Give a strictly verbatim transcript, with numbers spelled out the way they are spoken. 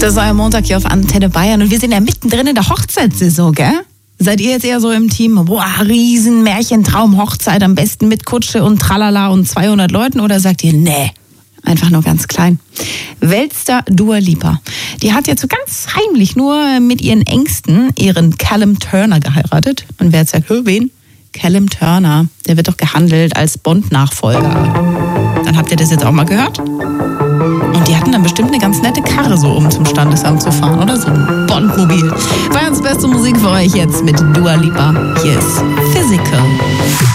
Das war ja Montag hier auf Antenne Bayern und wir sind ja mittendrin in der Hochzeitssaison, gell? Seid ihr jetzt eher so im Team, boah, riesen Märchentraum, Hochzeit, am besten mit Kutsche und Tralala und zweihundert Leuten, oder sagt ihr, nee, einfach nur ganz klein? Weltstar Dua Lipa, die hat jetzt so ganz heimlich nur mit ihren Ängsten ihren Callum Turner geheiratet. Und wer jetzt sagt, wen? Callum Turner, der wird doch gehandelt als Bond-Nachfolger. Dann habt ihr das jetzt auch mal gehört? Und die hatten dann bestimmt eine ganz nette Karre so, um zum Standesamt zu fahren, oder so ein Bondmobil. Bayerns beste Musik für euch jetzt mit Dua Lipa. Hier ist Physical.